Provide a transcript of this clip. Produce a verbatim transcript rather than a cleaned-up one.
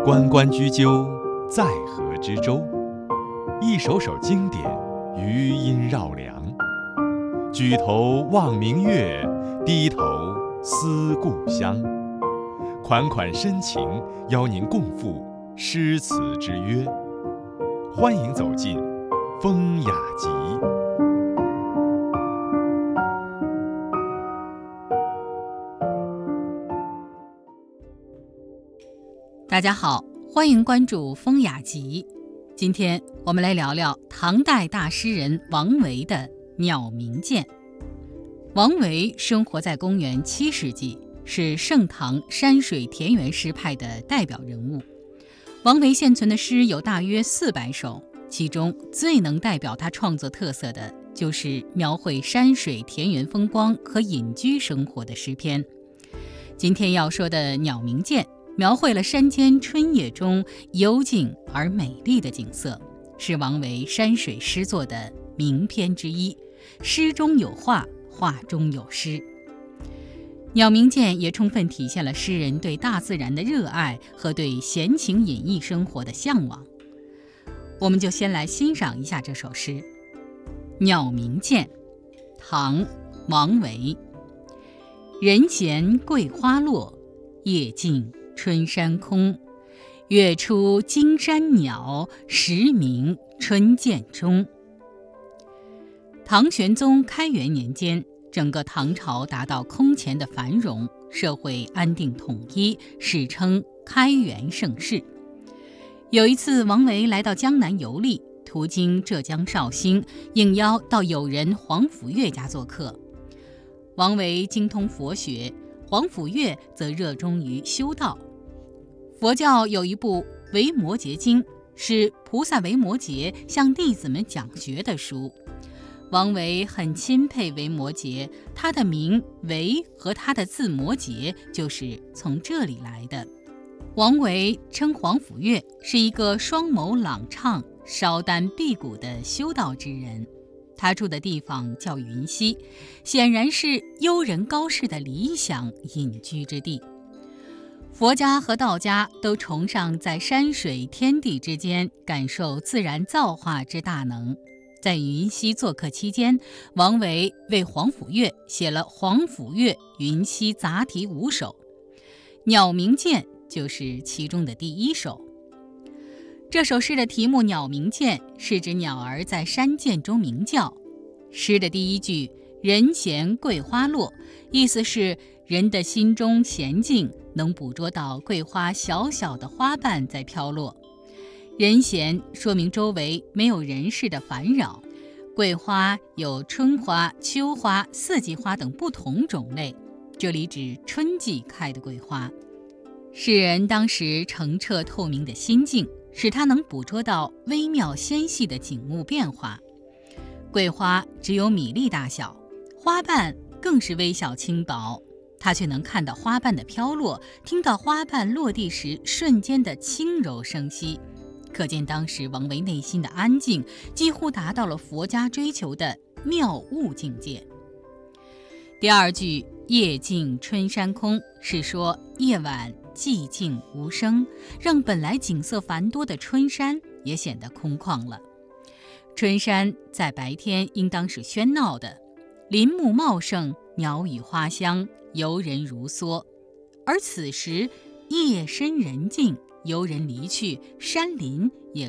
关关雎鸠，在河之洲。一首首经典，余音绕梁。举头望明月，低头思故乡。款款深情，邀您共赴诗词之约。欢迎走进风雅集。 大家好，欢迎关注风雅集。今天我们来聊聊唐代大诗人王维的《鸟鸣涧》。王维生活在公元七世纪，是盛唐山水田园诗派的代表人物。王维现存的诗有大约四百首，其中最能代表他创作特色的就是描绘山水田园风光和隐居生活的诗篇。今天要说的《鸟鸣涧》描绘了山间春夜中幽静而美丽的景色，是王维山水诗作的名篇之一，诗中有画，画中有诗。鸟鸣涧也充分体现了诗人对大自然的热爱和对闲情隐逸生活的向往。我们就先来欣赏一下这首诗《鸟鸣涧》，唐·王维。人闲桂花落，夜静春山空。月出惊山鸟，时鸣春涧中。唐玄宗开元年间，整个唐朝达到空前的繁荣，社会安定统一，史称开元盛世。有一次，王维来到江南游历，途经浙江绍兴，应邀到友人黄甫岳家做客。王维精通佛学，黄甫岳则热衷于修道。佛教有一部《维摩诘经》，是菩萨维摩诘向弟子们讲学的书。王维很钦佩维摩诘，他的名维和他的字摩诘就是从这里来的。王维称黄甫岳是一个双眸朗畅、烧丹辟谷的修道之人。他住的地方叫云溪，显然是悠人高士的理想隐居之地。佛家和道家都崇尚在山水天地之间感受自然造化之大能。在云溪做客期间，王维为黄甫岳写了《黄甫岳云溪杂题》五首，《鸟鸣涧》就是其中的第一首。这首诗的题目《鸟鸣涧》是指鸟儿在山涧中鸣叫。诗的第一句“人闲桂花落”，意思是人的心中闲静，能捕捉到桂花小小的花瓣在飘落。人闲说明周围没有人事的烦扰。桂花有春花、秋花、四季花等不同种类，这里指春季开的桂花。诗人当时澄澈透明的心境，使他能捕捉到微妙纤细的景物变化。桂花只有米粒大小，花瓣更是微小轻薄，他却能看到花瓣的飘落，听到花瓣落地时瞬间的轻柔声息，可见当时王维内心的安静几乎达到了佛家追求的妙悟境界。第二句“夜静春山空”是说夜晚寂静无声，让本来景色繁多的春山也显得空旷了。春山在白天应当是喧闹的，林木茂盛，鸟语花香，游人如梭。而此时夜深人静，游人离去，山林也